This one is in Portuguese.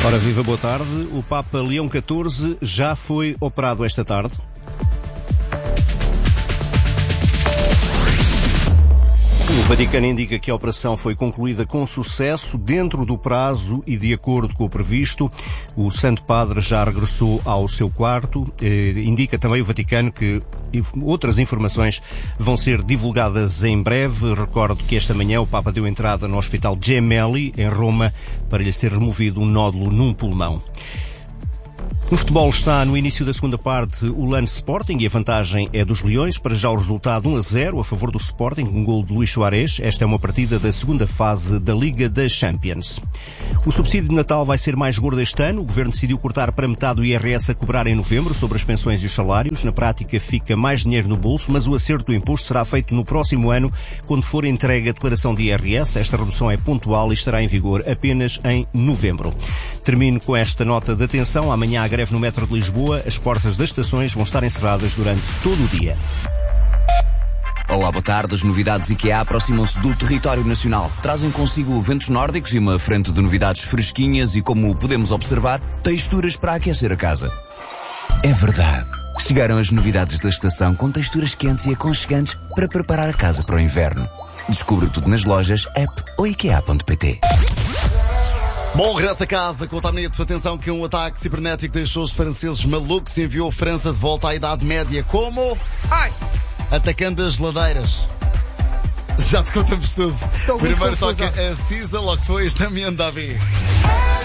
Ora, viva, boa tarde. O Papa Leão XIV já foi operado esta tarde. O Vaticano indica que a operação foi concluída com sucesso, dentro do prazo e de acordo com o previsto. O Santo Padre já regressou ao seu quarto. Indica também o Vaticano que outras informações vão ser divulgadas em breve. Recordo que esta manhã o Papa deu entrada no Hospital Gemelli, em Roma, para lhe ser removido um nódulo num pulmão. No futebol está no início da segunda parte o Lance Sporting e a vantagem é dos Leões. Para já o resultado 1-0 a favor do Sporting, um gol de Luís Soares. Esta é uma partida da segunda fase da Liga das Champions. O subsídio de Natal vai ser mais gordo este ano. O Governo decidiu cortar para metade o IRS a cobrar em novembro sobre as pensões e os salários. Na prática fica mais dinheiro no bolso, mas o acerto do imposto será feito no próximo ano, quando for entregue a declaração de IRS. Esta redução é pontual e estará em vigor apenas em novembro. Termino com esta nota de atenção. Amanhã há greve no metro de Lisboa. As portas das estações vão estar encerradas durante todo o dia. Olá, boa tarde. As novidades IKEA aproximam-se do território nacional. Trazem consigo ventos nórdicos e uma frente de novidades fresquinhas e, como podemos observar, texturas para aquecer a casa. É verdade. Chegaram as novidades da estação com texturas quentes e aconchegantes para preparar a casa para o inverno. Descubra tudo nas lojas, app ou ikea.pt. Bom regresso a casa com o Tamneto. Atenção que um ataque cibernético deixou os franceses malucos e enviou a França de volta à Idade Média. Como? Atacando as geladeiras. Já te contamos tudo. Primeiro toca a Cisa, logo depois também Davi.